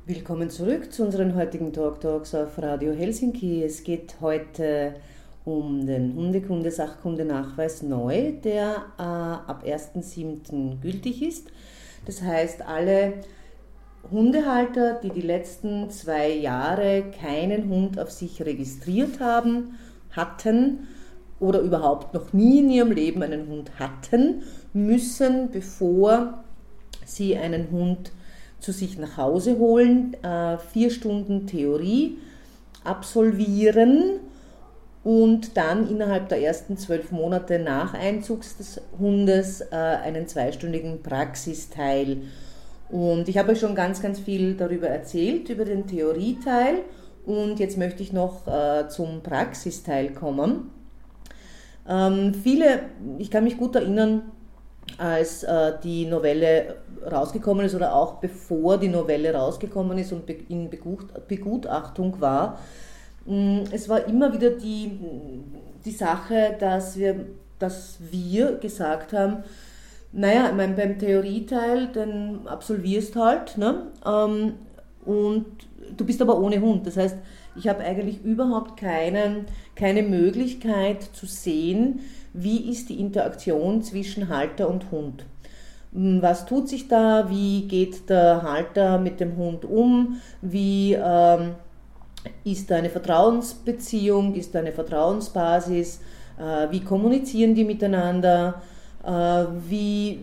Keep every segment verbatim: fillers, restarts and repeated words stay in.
Willkommen zurück zu unseren heutigen Talk Talks auf Radio Helsinki. Es geht heute um den Hundekunde-Sachkunde-Nachweis neu, der äh, ab ersten siebten gültig ist. Das heißt, alle Hundehalter, die die letzten zwei Jahre keinen Hund auf sich registriert haben, hatten oder überhaupt noch nie in ihrem Leben einen Hund hatten, müssen, bevor sie einen Hund zu sich nach Hause holen, äh, vier Stunden Theorie absolvieren und dann innerhalb der ersten zwölf Monate nach Einzug des Hundes äh, einen zweistündigen Praxisteil. Und ich habe euch schon ganz, ganz viel darüber erzählt, über den Theorieteil, und jetzt möchte ich noch äh, zum Praxisteil kommen. Ähm, viele, ich kann mich gut erinnern, als äh, die Novelle rausgekommen ist oder auch bevor die Novelle rausgekommen ist und be- in Begut- Begutachtung war, mh, es war immer wieder die, die Sache, dass wir, dass wir gesagt haben, naja, ich meine, beim Theorieteil, den absolvierst halt, ne? ähm, und du bist aber ohne Hund. Das heißt, ich habe eigentlich überhaupt keinen, keine Möglichkeit zu sehen, wie ist die Interaktion zwischen Halter und Hund. Was tut sich da? Wie geht der Halter mit dem Hund um? Wie ähm, ist da eine Vertrauensbeziehung? Ist da eine Vertrauensbasis? Äh, wie kommunizieren die miteinander? Äh, wie,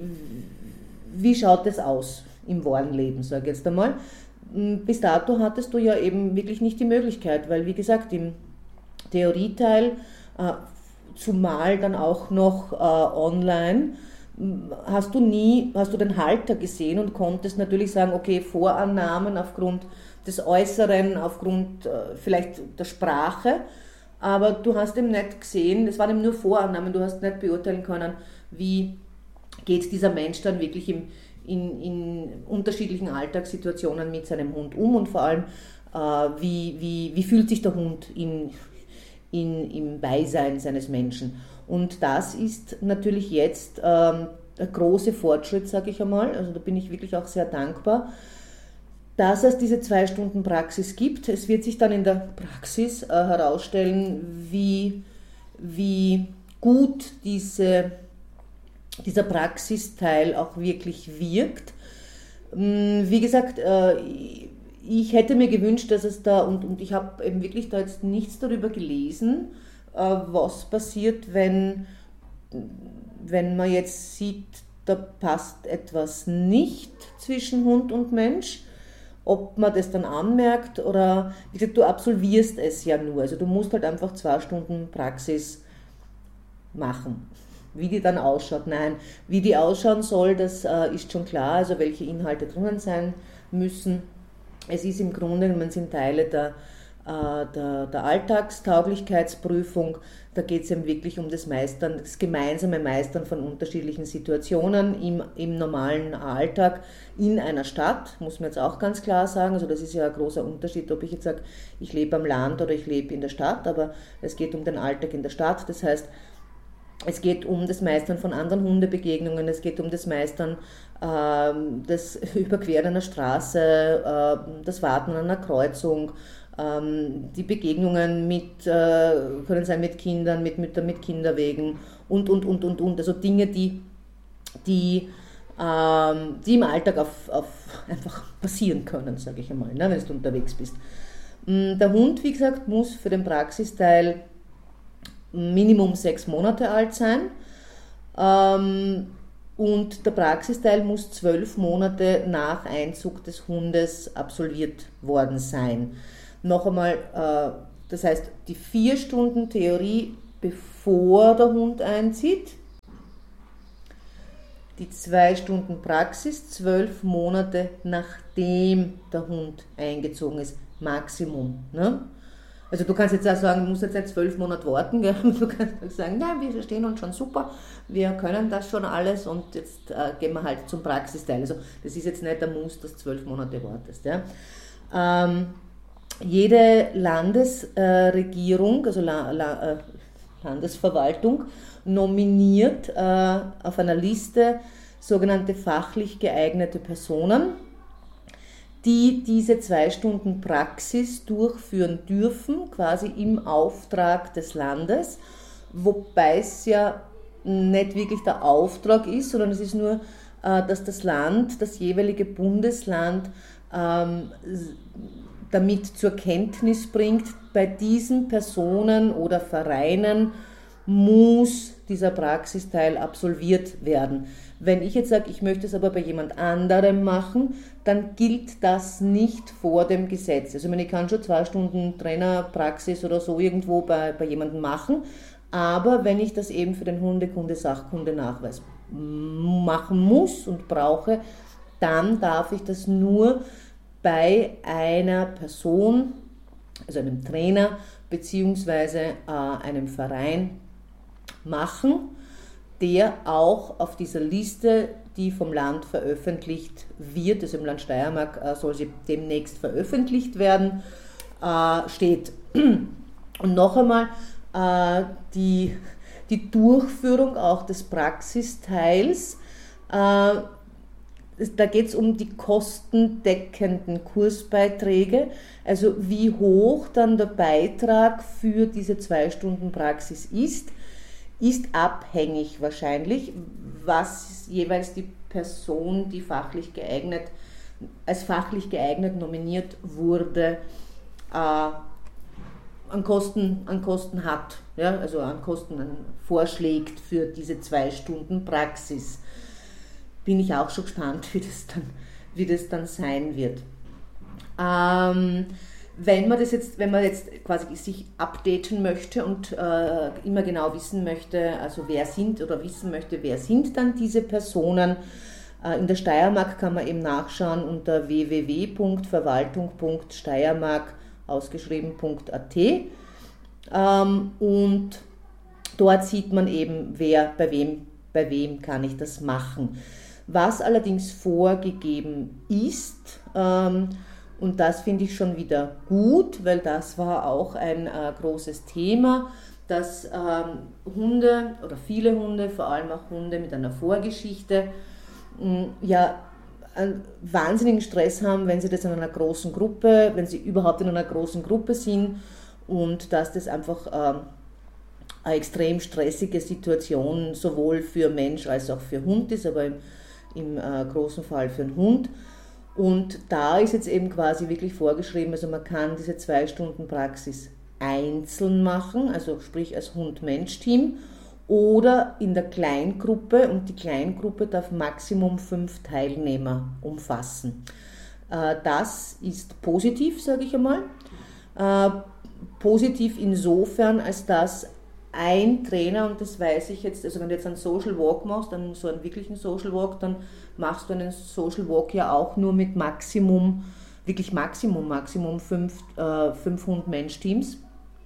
wie schaut es aus im wahren Leben, sage ich jetzt einmal. Bis dato hattest du ja eben wirklich nicht die Möglichkeit, weil wie gesagt, im Theorieteil, äh, zumal dann auch noch äh, online, hast du nie, hast du den Halter gesehen und konntest natürlich sagen, okay, Vorannahmen aufgrund des Äußeren, aufgrund äh, vielleicht der Sprache, aber du hast eben nicht gesehen, es waren eben nur Vorannahmen, du hast nicht beurteilen können, wie geht dieser Mensch dann wirklich im, in, in unterschiedlichen Alltagssituationen mit seinem Hund um und vor allem, äh, wie, wie, wie fühlt sich der Hund in In, im Beisein seines Menschen. Und das ist natürlich jetzt ähm, ein großer Fortschritt, sage ich einmal, also da bin ich wirklich auch sehr dankbar, dass es diese zwei Stunden Praxis gibt. Es wird sich dann in der Praxis äh, herausstellen, wie, wie gut diese, dieser Praxisteil auch wirklich wirkt. Wie gesagt, äh, ich hätte mir gewünscht, dass es da, und, und ich habe eben wirklich da jetzt nichts darüber gelesen, äh, was passiert, wenn, wenn man jetzt sieht, da passt etwas nicht zwischen Hund und Mensch, ob man das dann anmerkt oder, wie gesagt, du absolvierst es ja nur, also du musst halt einfach zwei Stunden Praxis machen. Wie die dann ausschaut, nein, wie die ausschauen soll, das äh, ist schon klar, also welche Inhalte drinnen sein müssen. Es ist im Grunde, man sind Teile der, äh, der, der Alltagstauglichkeitsprüfung, da geht es eben wirklich um das Meistern, das gemeinsame Meistern von unterschiedlichen Situationen im, im normalen Alltag in einer Stadt, muss man jetzt auch ganz klar sagen, also das ist ja ein großer Unterschied, ob ich jetzt sage, ich lebe am Land oder ich lebe in der Stadt, aber es geht um den Alltag in der Stadt, das heißt, es geht um das Meistern von anderen Hundebegegnungen, es geht um das Meistern äh, des Überqueren einer Straße, äh, das Warten an einer Kreuzung, ähm, die Begegnungen mit, äh, können sein mit Kindern, mit Müttern, mit Kinderwegen und, und, und, und, und. Also Dinge, die, die, ähm, die im Alltag auf, auf einfach passieren können, sage ich einmal, ne, wenn du unterwegs bist. Der Hund, wie gesagt, muss für den Praxisteil Minimum sechs Monate alt sein ähm, und der Praxisteil muss zwölf Monate nach Einzug des Hundes absolviert worden sein. Noch einmal, äh, das heißt, die vier Stunden Theorie, bevor der Hund einzieht, die zwei Stunden Praxis, zwölf Monate nachdem der Hund eingezogen ist, Maximum, ne? Also du kannst jetzt auch sagen, du musst jetzt nicht zwölf Monate warten, gell? Du kannst auch sagen, nein, wir verstehen uns schon super, wir können das schon alles und jetzt äh, gehen wir halt zum Praxisteil. Also das ist jetzt nicht ein Muss, dass du zwölf Monate wartest. Ja? Ähm, jede Landesregierung, äh, also La, La, äh, Landesverwaltung, nominiert äh, auf einer Liste sogenannte fachlich geeignete Personen, die diese zwei Stunden Praxis durchführen dürfen, quasi im Auftrag des Landes, wobei es ja nicht wirklich der Auftrag ist, sondern es ist nur, dass das Land, das jeweilige Bundesland ähm, damit zur Kenntnis bringt, bei diesen Personen oder Vereinen muss dieser Praxisteil absolviert werden. Wenn ich jetzt sage, ich möchte es aber bei jemand anderem machen, dann gilt das nicht vor dem Gesetz. Also ich meine, ich kann schon zwei Stunden Trainerpraxis oder so irgendwo bei, bei jemandem machen, aber wenn ich das eben für den Hundekunde-Sachkunde-Nachweis machen muss und brauche, dann darf ich das nur bei einer Person, also einem Trainer beziehungsweise äh, einem Verein machen, der auch auf dieser Liste, die vom Land veröffentlicht wird, also im Land Steiermark äh, soll sie demnächst veröffentlicht werden, äh, steht. Und noch einmal, äh, die, die Durchführung auch des Praxisteils, äh, da geht es um die kostendeckenden Kursbeiträge, also wie hoch dann der Beitrag für diese zwei Stunden Praxis ist, ist abhängig wahrscheinlich, was jeweils die Person, die fachlich geeignet, als fachlich geeignet nominiert wurde, äh, an Kosten, an Kosten hat, ja, also an Kosten vorschlägt für diese zwei Stunden Praxis. Bin ich auch schon gespannt, wie das dann, wie das dann sein wird. Ähm, wenn man das jetzt, wenn man jetzt quasi sich updaten möchte und äh, immer genau wissen möchte, also wer sind oder wissen möchte, wer sind dann diese Personen, äh, in der Steiermark kann man eben nachschauen unter w w w punkt verwaltung punkt steiermark ausgeschrieben punkt a t ähm, und dort sieht man eben, wer bei wem, bei wem kann ich das machen. Was allerdings vorgegeben ist, ähm, und das finde ich schon wieder gut, weil das war auch ein äh, großes Thema, dass ähm, Hunde oder viele Hunde, vor allem auch Hunde mit einer Vorgeschichte, mh, ja einen wahnsinnigen Stress haben, wenn sie das in einer großen Gruppe, wenn sie überhaupt in einer großen Gruppe sind und dass das einfach ähm, eine extrem stressige Situation sowohl für Mensch als auch für Hund ist, aber im im äh, großen Fall für einen Hund. Und da ist jetzt eben quasi wirklich vorgeschrieben, also man kann diese zwei Stunden Praxis einzeln machen, also sprich als Hund-Mensch-Team oder in der Kleingruppe, und die Kleingruppe darf Maximum fünf Teilnehmer umfassen. Äh, das ist positiv, sage ich einmal. Äh, positiv insofern, als dass ein Trainer, und das weiß ich jetzt, also wenn du jetzt einen Social Walk machst, dann so einen wirklichen Social Walk, dann machst du einen Social Walk ja auch nur mit Maximum, wirklich Maximum, Maximum fünf, äh, fünf Hund-Mensch-Teams.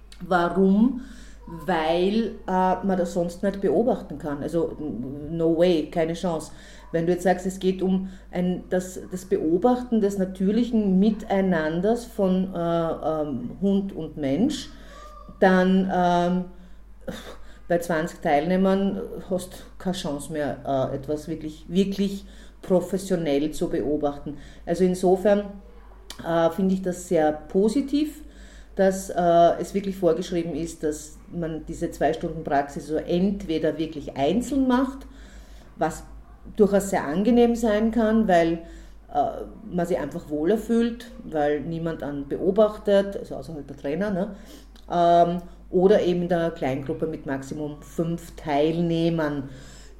Warum? Weil äh, man das sonst nicht beobachten kann. Also no way, keine Chance. Wenn du jetzt sagst, es geht um ein, das, das Beobachten des natürlichen Miteinanders von äh, ähm, Hund und Mensch, dann ähm, bei zwanzig Teilnehmern hast du keine Chance mehr, äh, etwas wirklich, wirklich professionell zu beobachten. Also insofern äh, finde ich das sehr positiv, dass äh, es wirklich vorgeschrieben ist, dass man diese zwei Stunden Praxis so entweder wirklich einzeln macht, was durchaus sehr angenehm sein kann, weil äh, man sich einfach wohler fühlt, weil niemand an beobachtet, also außer halt der Trainer, ne? ähm, oder eben in der Kleingruppe mit Maximum fünf Teilnehmern.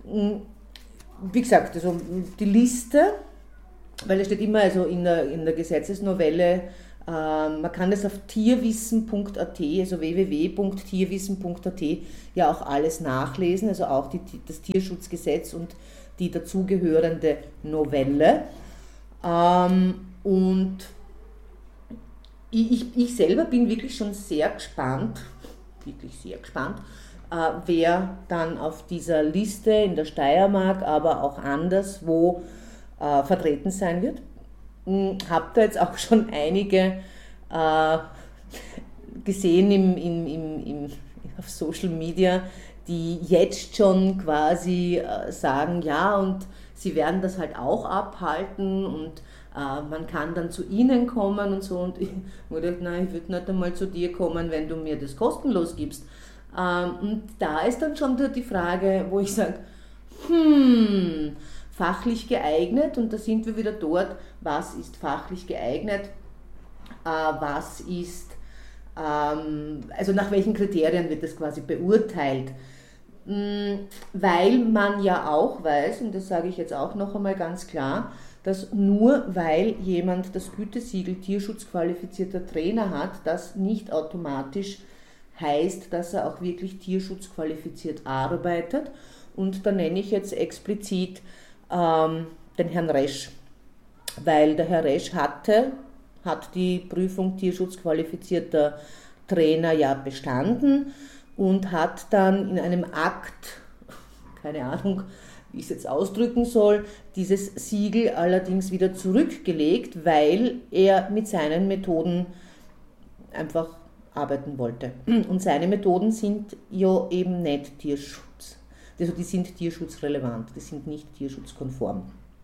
Wie gesagt, also die Liste, weil es steht immer also in der, in der Gesetzesnovelle, äh, man kann das auf tierwissen punkt a t, also w w w punkt tierwissen punkt a t, ja auch alles nachlesen, also auch die, das Tierschutzgesetz und die dazugehörende Novelle. Ähm, und ich, ich, ich selber bin wirklich schon sehr gespannt, wirklich sehr gespannt, äh, wer dann auf dieser Liste in der Steiermark, aber auch anderswo äh, vertreten sein wird. Hm, habe da jetzt auch schon einige äh, gesehen im, im, im, im, auf Social Media, die jetzt schon quasi äh, sagen, ja, und sie werden das halt auch abhalten und man kann dann zu ihnen kommen und so. Und ich habe gedacht, nein, ich würde nicht einmal zu dir kommen, wenn du mir das kostenlos gibst. Und da ist dann schon die Frage, wo ich sage, hm, fachlich geeignet, und da sind wir wieder dort, was ist fachlich geeignet, was ist, also nach welchen Kriterien wird das quasi beurteilt. Weil man ja auch weiß, und das sage ich jetzt auch noch einmal ganz klar, dass nur weil jemand das Gütesiegel tierschutzqualifizierter Trainer hat, das nicht automatisch heißt, dass er auch wirklich tierschutzqualifiziert arbeitet. Und da nenne ich jetzt explizit ähm, den Herrn Resch, weil der Herr Resch hatte, hat die Prüfung tierschutzqualifizierter Trainer ja bestanden und hat dann in einem Akt, keine Ahnung, wie ich es jetzt ausdrücken soll, dieses Siegel allerdings wieder zurückgelegt, weil er mit seinen Methoden einfach arbeiten wollte. Und seine Methoden sind ja eben nicht Tierschutz. Also die sind tierschutzrelevant, die sind nicht tierschutzkonform.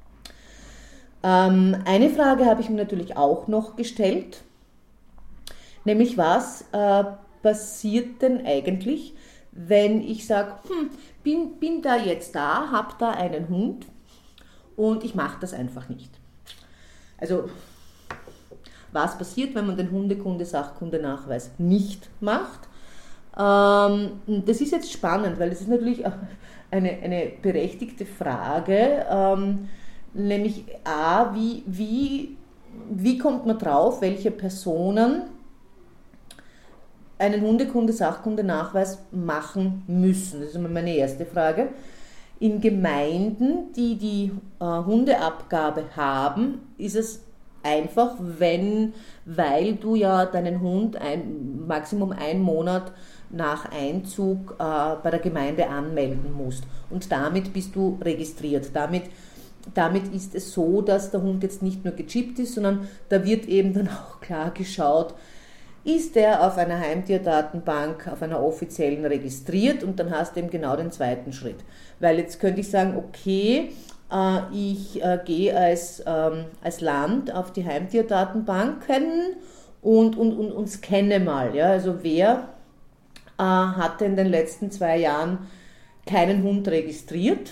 Ähm, eine Frage habe ich mir natürlich auch noch gestellt, nämlich was äh, passiert denn eigentlich, wenn ich sage, hm, bin, bin da jetzt da, habe da einen Hund und ich mache das einfach nicht. Also was passiert, wenn man den Hundekunde-Sachkunde-Nachweis nicht macht? Ähm, das ist jetzt spannend, weil es ist natürlich eine, eine berechtigte Frage, ähm, nämlich a, wie, wie, wie kommt man drauf, welche Personen einen Hundekunde-Sachkunde-Nachweis machen müssen? Das ist immer meine erste Frage. In Gemeinden, die die äh, Hundeabgabe haben, ist es einfach, wenn, weil du ja deinen Hund ein, Maximum einen Monat nach Einzug äh, bei der Gemeinde anmelden musst. Und damit bist du registriert. Damit, damit ist es so, dass der Hund jetzt nicht nur gechippt ist, sondern da wird eben dann auch klar geschaut, ist der auf einer Heimtierdatenbank, auf einer offiziellen registriert, und dann hast du eben genau den zweiten Schritt. Weil jetzt könnte ich sagen, okay, äh, ich äh, gehe als, ähm, als Land auf die Heimtierdatenbanken und, und, und, und scanne mal. Ja? Also wer äh, hatte in den letzten zwei Jahren keinen Hund registriert?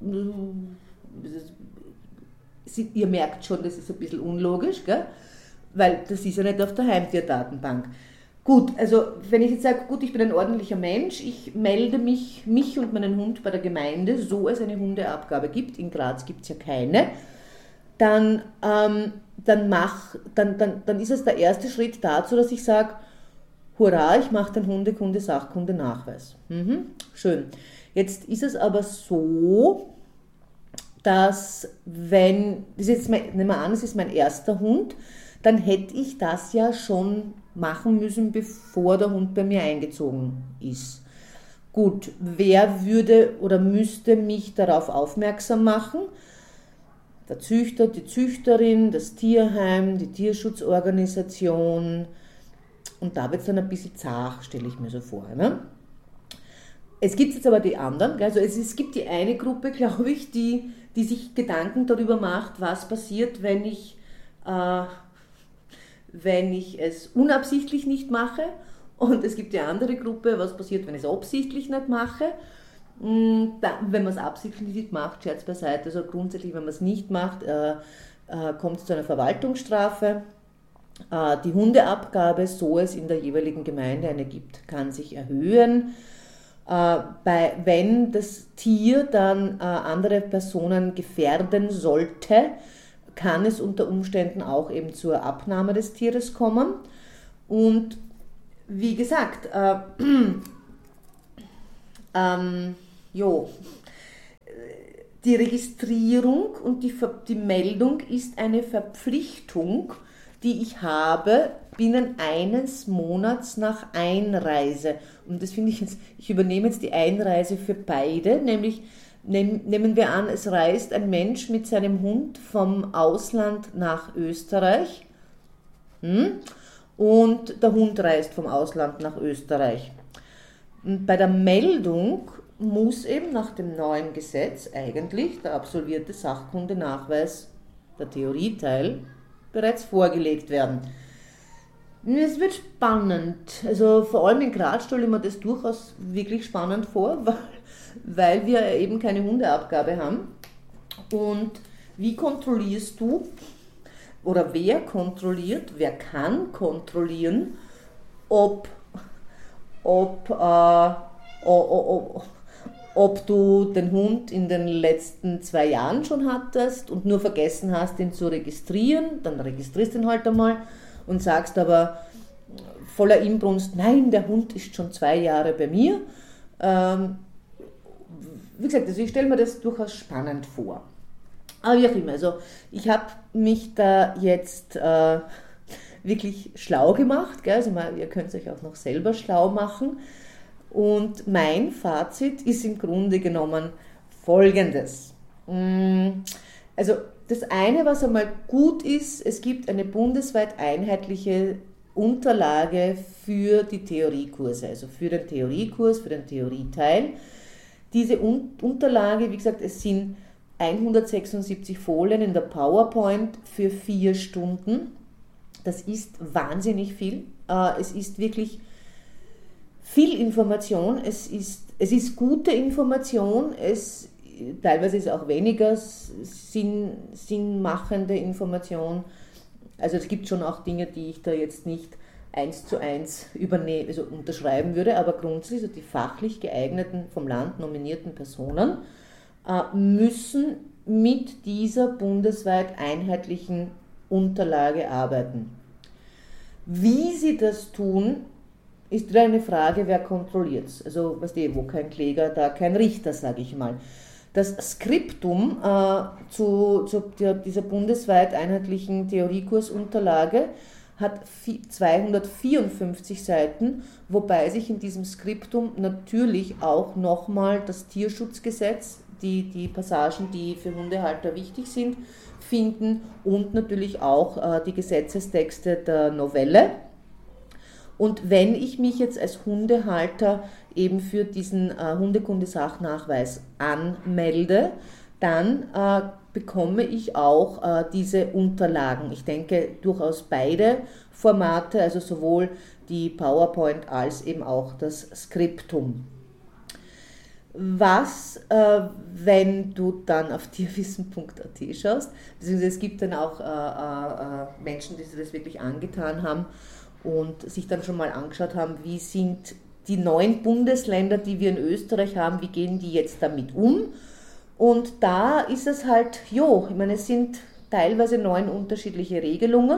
Ihr merkt schon, das ist ein bisschen unlogisch, gell? Weil das ist ja nicht auf der Heimtierdatenbank. Gut, also wenn ich jetzt sage, gut, ich bin ein ordentlicher Mensch, ich melde mich, mich und meinen Hund bei der Gemeinde, so es eine Hundeabgabe gibt, in Graz gibt es ja keine, dann, ähm, dann, mach, dann, dann, dann ist es der erste Schritt dazu, dass ich sage, hurra, ich mache den Hundekunde-Sachkunde-Nachweis. Mhm, schön. Jetzt ist es aber so, dass wenn, das ist jetzt mein, nehmen wir an, es ist mein erster Hund, dann hätte ich das ja schon machen müssen, bevor der Hund bei mir eingezogen ist. Gut, wer würde oder müsste mich darauf aufmerksam machen? Der Züchter, die Züchterin, das Tierheim, die Tierschutzorganisation. Und da wird es dann ein bisschen zart, stelle ich mir so vor. Ne? Es gibt jetzt aber die anderen, also es, es gibt die eine Gruppe, glaube ich, die, die sich Gedanken darüber macht, was passiert, wenn ich... Äh, wenn ich es unabsichtlich nicht mache, und es gibt die andere Gruppe, was passiert, wenn ich es absichtlich nicht mache. Wenn man es absichtlich nicht macht, Scherz beiseite, also grundsätzlich, wenn man es nicht macht, äh, äh, kommt es zu einer Verwaltungsstrafe. Äh, die Hundeabgabe, so es in der jeweiligen Gemeinde eine gibt, kann sich erhöhen. Äh, bei, wenn das Tier dann äh, andere Personen gefährden sollte, kann es unter Umständen auch eben zur Abnahme des Tieres kommen. Und wie gesagt, äh, ähm, jo, die Registrierung und die, die Meldung ist eine Verpflichtung, die ich habe binnen eines Monats nach Einreise. Und das finde ich jetzt, ich übernehme jetzt die Einreise für beide, nämlich nehmen wir an, es reist ein Mensch mit seinem Hund vom Ausland nach Österreich, hm? und der Hund reist vom Ausland nach Österreich. Und bei der Meldung muss eben nach dem neuen Gesetz eigentlich der absolvierte Sachkundenachweis der Theorieteil, bereits vorgelegt werden. Es wird spannend, also vor allem in Graz stelle ich mir das durchaus wirklich spannend vor, weil, weil wir eben keine Hundeabgabe haben. Und wie kontrollierst du, oder wer kontrolliert, wer kann kontrollieren, ob, ob, äh, ob, ob du den Hund in den letzten zwei Jahren schon hattest und nur vergessen hast, ihn zu registrieren, dann registrierst du ihn halt einmal und sagst aber voller Inbrunst, nein, der Hund ist schon zwei Jahre bei mir. Ähm, wie gesagt, also ich stelle mir das durchaus spannend vor. Aber wie auch immer, also ich habe mich da jetzt äh, wirklich schlau gemacht, gell? Also mal, ihr könnt euch auch noch selber schlau machen. Und mein Fazit ist im Grunde genommen folgendes. Also das eine, was einmal gut ist, es gibt eine bundesweit einheitliche Unterlage für die Theoriekurse, also für den Theoriekurs, für den Theorieteil. Diese Un- Unterlage, wie gesagt, es sind hundertsechsundsiebzig Folien in der PowerPoint für vier Stunden. Das ist wahnsinnig viel. Es ist wirklich viel Information, es ist, es ist gute Information, es, teilweise ist auch weniger sinn, sinnmachende Information. Also es gibt schon auch Dinge, die ich da jetzt nicht eins zu eins übernehmen, also unterschreiben würde, aber grundsätzlich so die fachlich geeigneten, vom Land nominierten Personen äh, müssen mit dieser bundesweit einheitlichen Unterlage arbeiten. Wie sie das tun, ist wieder eine Frage, wer kontrolliert es. Also, weißt du, wo kein Kläger, da kein Richter, sage ich mal. Das Skriptum äh, zu, zu der, dieser bundesweit einheitlichen Theoriekursunterlage hat zweihundertvierundfünfzig Seiten, wobei sich in diesem Skriptum natürlich auch nochmal das Tierschutzgesetz, die, die Passagen, die für Hundehalter wichtig sind, finden und natürlich auch äh, die Gesetzestexte der Novelle. Und wenn ich mich jetzt als Hundehalter eben für diesen äh, Hundekundesachnachweis anmelde, dann äh, bekomme ich auch äh, diese Unterlagen. Ich denke durchaus beide Formate, also sowohl die PowerPoint als eben auch das Skriptum. Was, äh, wenn du dann auf tierwissen punkt a t schaust, beziehungsweise es gibt dann auch äh, äh, Menschen, die sich das wirklich angetan haben und sich dann schon mal angeschaut haben, wie sind die neuen Bundesländer, die wir in Österreich haben, wie gehen die jetzt damit um? Und da ist es halt, jo, ich meine, es sind teilweise neun unterschiedliche Regelungen,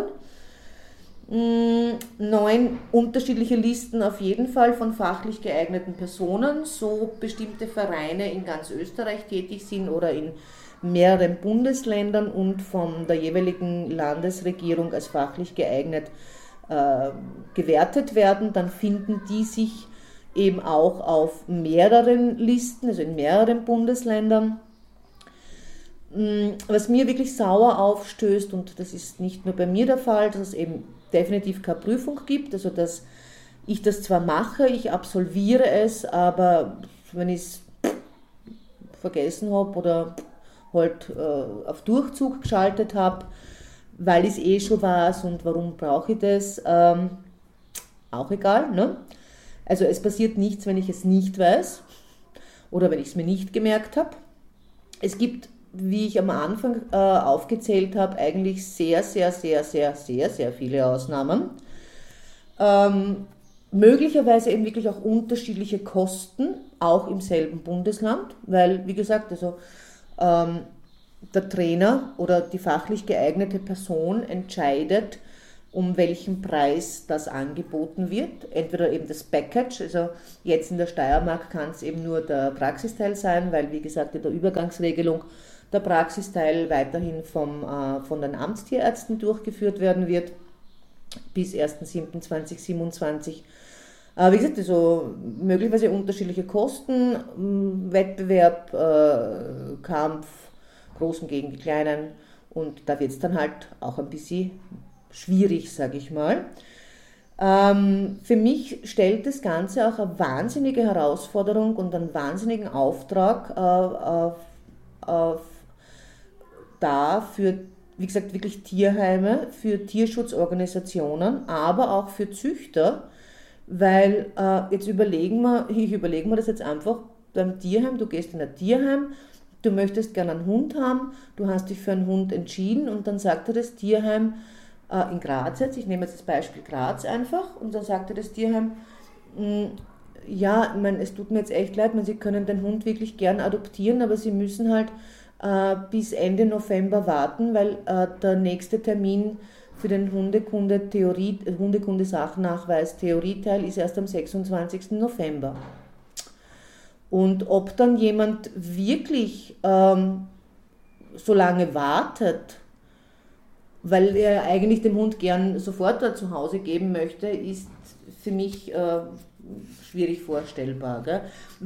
neun unterschiedliche Listen auf jeden Fall von fachlich geeigneten Personen, so bestimmte Vereine in ganz Österreich tätig sind oder in mehreren Bundesländern und von der jeweiligen Landesregierung als fachlich geeignet äh, gewertet werden, dann finden die sich eben auch auf mehreren Listen, also in mehreren Bundesländern. Was mir wirklich sauer aufstößt, und das ist nicht nur bei mir der Fall, dass es eben definitiv keine Prüfung gibt, also dass ich das zwar mache, ich absolviere es, aber wenn ich es vergessen habe oder halt äh, auf Durchzug geschaltet habe, weil ich es eh schon weiß und warum brauche ich das, ähm, auch egal, ne? Also es passiert nichts, wenn ich es nicht weiß oder wenn ich es mir nicht gemerkt habe. Es gibt, wie ich am Anfang äh, aufgezählt habe, eigentlich sehr, sehr, sehr, sehr, sehr, sehr viele Ausnahmen. Ähm, möglicherweise eben wirklich auch unterschiedliche Kosten, auch im selben Bundesland, weil, wie gesagt, also ähm, der Trainer oder die fachlich geeignete Person entscheidet, um welchen Preis das angeboten wird. Entweder eben das Package, also jetzt in der Steiermark kann es eben nur der Praxisteil sein, weil, wie gesagt, in der Übergangsregelung der Praxisteil weiterhin vom, äh, von den Amtstierärzten durchgeführt werden wird, bis erster siebter zweitausendsiebenundzwanzig. Äh, wie gesagt, also möglicherweise unterschiedliche Kosten, mh, Wettbewerb, äh, Kampf, Großen gegen die Kleinen, und da wird es dann halt auch ein bisschen schwierig, sage ich mal. Ähm, für mich stellt das Ganze auch eine wahnsinnige Herausforderung und einen wahnsinnigen Auftrag äh, auf, auf, dar für wie gesagt, wirklich Tierheime für Tierschutzorganisationen, aber auch für Züchter, weil äh, jetzt überlegen wir, ich überlege mir das jetzt einfach beim Tierheim, du gehst in ein Tierheim, du möchtest gerne einen Hund haben, du hast dich für einen Hund entschieden und dann sagt dir das Tierheim äh, in Graz jetzt, ich nehme jetzt das Beispiel Graz einfach, und dann sagt dir das Tierheim, mh, ja, ich meine, es tut mir jetzt echt leid, man, Sie können den Hund wirklich gern adoptieren, aber Sie müssen halt äh, bis Ende November warten, weil äh, der nächste Termin für den Hundekunde Theorie, Hundekunde Sachnachweis Theorieteil ist erst am sechsundzwanzigsten November. Und ob dann jemand wirklich ähm, so lange wartet, weil er eigentlich den Hund gern sofort da zu Hause geben möchte, ist für mich äh, schwierig vorstellbar. Gell?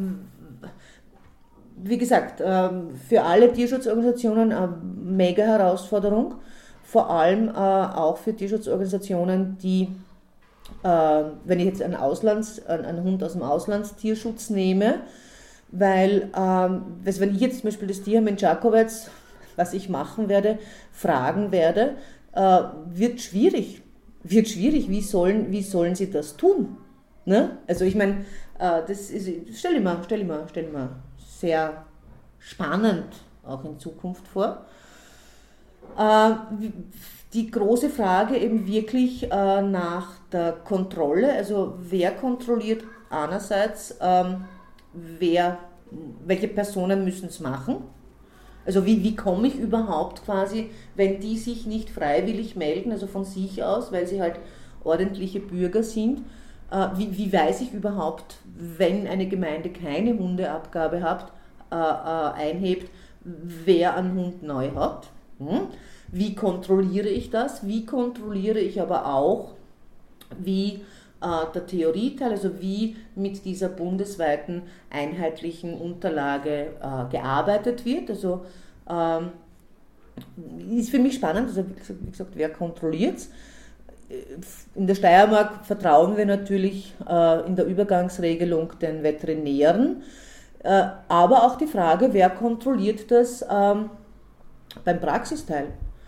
Wie gesagt, äh, für alle Tierschutzorganisationen eine mega Herausforderung, vor allem äh, auch für Tierschutzorganisationen, die, äh, wenn ich jetzt einen, Auslands, einen Hund aus dem Auslandstierschutz nehme, weil, ähm, wenn ich jetzt zum Beispiel das Tierheim in Čakovec, was ich machen werde, fragen werde, äh, wird schwierig. Wird schwierig, wie sollen, wie sollen sie das tun? Ne? Also ich meine, äh, das ist, stell dir mal, stell dir mal, stell dir mal sehr spannend auch in Zukunft vor. Äh, die große Frage eben wirklich äh, nach der Kontrolle, also wer kontrolliert einerseits, ähm, wer, welche Personen müssen es machen. Also wie, wie komme ich überhaupt quasi, wenn die sich nicht freiwillig melden, also von sich aus, weil sie halt ordentliche Bürger sind, äh, wie, wie weiß ich überhaupt, wenn eine Gemeinde keine Hundeabgabe hat, äh, äh, einhebt, wer einen Hund neu hat? Hm? Wie kontrolliere ich das? Wie kontrolliere ich aber auch, wie äh, der Theorieteil, also wie mit dieser bundesweiten einheitlichen Unterlage äh, gearbeitet wird? Also ähm, ist für mich spannend, also wie gesagt, wer kontrolliert es? In der Steiermark vertrauen wir natürlich äh, in der Übergangsregelung den Veterinären, äh, aber auch die Frage, wer kontrolliert das ähm, beim Praxisteil?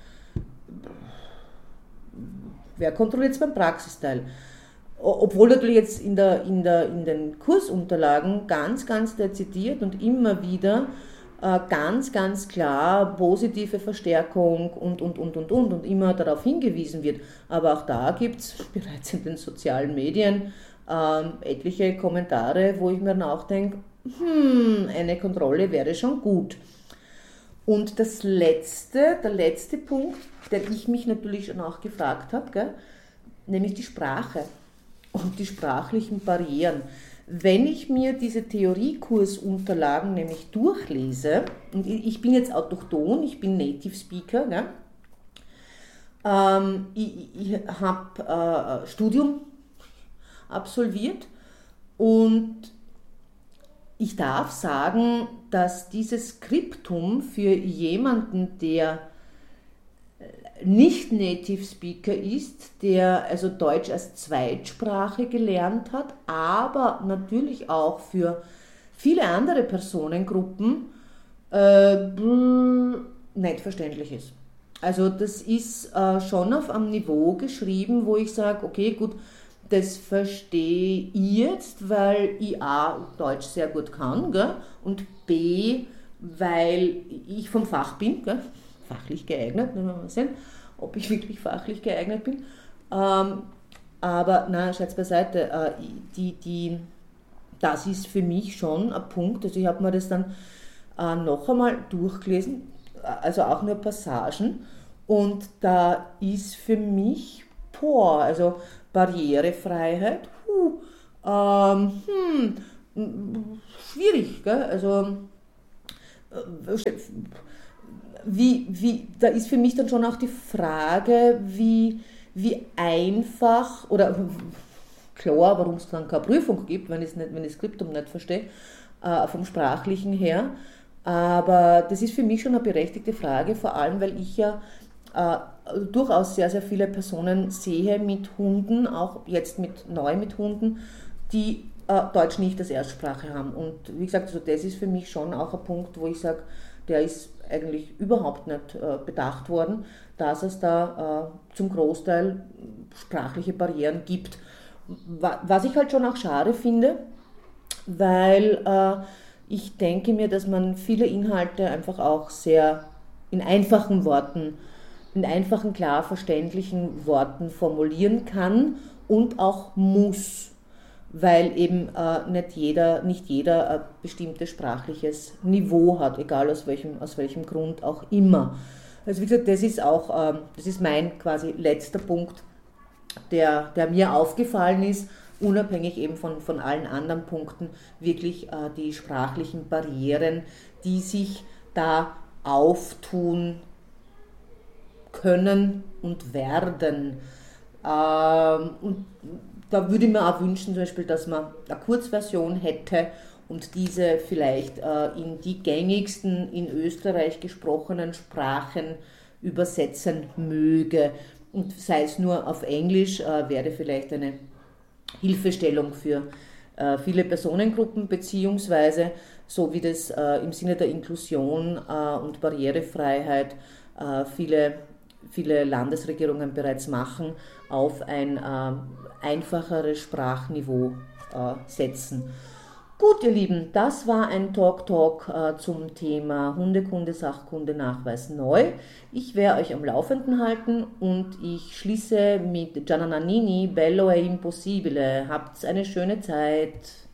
Wer kontrolliert es beim Praxisteil? Obwohl natürlich jetzt in, der, in, der, in den Kursunterlagen ganz, ganz dezidiert und immer wieder äh, ganz, ganz klar positive Verstärkung und, und, und, und, und, und immer darauf hingewiesen wird. Aber auch da gibt es bereits in den sozialen Medien äh, etliche Kommentare, wo ich mir dann auch denke, hm, eine Kontrolle wäre schon gut. Und das letzte, der letzte Punkt, den ich mich natürlich schon auch gefragt habe, gell, nämlich die Sprache und die sprachlichen Barrieren. Wenn ich mir diese Theoriekursunterlagen nämlich durchlese, und ich bin jetzt autochton, ich bin Native Speaker, gell, ähm, ich, ich habe äh, Studium absolviert und ich darf sagen, dass dieses Skriptum für jemanden, der nicht Native Speaker ist, der also Deutsch als Zweitsprache gelernt hat, aber natürlich auch für viele andere Personengruppen äh, nicht verständlich ist. Also das ist äh, schon auf einem Niveau geschrieben, wo ich sage, okay, gut, das verstehe ich jetzt, weil ich A, Deutsch sehr gut kann, gell? Und B, weil ich vom Fach bin, gell? Fachlich geeignet, wenn wir mal sehen, ob ich wirklich fachlich geeignet bin. Ähm, aber nein, Scherz beiseite, äh, die, die, das ist für mich schon ein Punkt, also ich habe mir das dann äh, noch einmal durchgelesen, also auch nur Passagen, und da ist für mich, boah, also Barrierefreiheit, huh, ähm, hm, schwierig, gell? Also äh, wie, wie, da ist für mich dann schon auch die Frage, wie, wie einfach, oder klar, warum es dann keine Prüfung gibt, wenn ich, nicht, wenn ich das Skriptum nicht verstehe, äh, vom Sprachlichen her, aber das ist für mich schon eine berechtigte Frage, vor allem, weil ich ja äh, durchaus sehr, sehr viele Personen sehe mit Hunden, auch jetzt mit neu mit Hunden, die äh, Deutsch nicht als Erstsprache haben. Und wie gesagt, also das ist für mich schon auch ein Punkt, wo ich sage, der ist eigentlich überhaupt nicht äh, bedacht worden, dass es da äh, zum Großteil sprachliche Barrieren gibt. Was ich halt schon auch schade finde, weil äh, ich denke mir, dass man viele Inhalte einfach auch sehr in einfachen Worten, in einfachen, klar verständlichen Worten formulieren kann und auch muss, weil eben äh, nicht jeder, nicht jeder ein bestimmtes sprachliches Niveau hat, egal aus welchem, aus welchem Grund auch immer. Also wie gesagt, das ist auch, äh, das ist mein quasi letzter Punkt, der, der mir aufgefallen ist, unabhängig eben von, von allen anderen Punkten, wirklich äh, die sprachlichen Barrieren, die sich da auftun können und werden. Ähm, und da würde ich mir auch wünschen, zum Beispiel, dass man eine Kurzversion hätte und diese vielleicht äh, in die gängigsten in Österreich gesprochenen Sprachen übersetzen möge. Und sei es nur auf Englisch, äh, wäre vielleicht eine Hilfestellung für äh, viele Personengruppen, beziehungsweise, so wie das äh, im Sinne der Inklusion äh, und Barrierefreiheit äh, viele, viele Landesregierungen bereits machen, auf ein äh, einfacheres Sprachniveau äh, setzen. Gut, ihr Lieben, das war ein Talk Talk äh, zum Thema Hundekunde, Sachkunde, Nachweis neu. Ich werde euch am Laufenden halten und ich schließe mit Gianna Nannini, Bello è impossibile. Habt eine schöne Zeit.